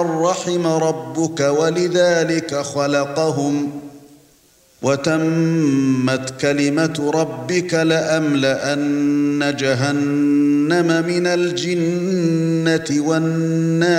رحم ربك ولذلك خلقهم وتمت كلمة ربك لأملأن جهنم من الجنة والناس